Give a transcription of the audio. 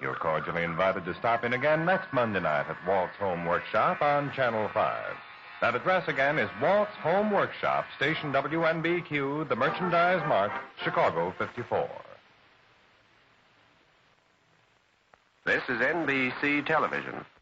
You're cordially invited to stop in again next Monday night at Walt's Home Workshop on Channel 5. That address again is Walt's Home Workshop, Station WNBQ, the Merchandise Mart, Chicago 54. This is NBC Television.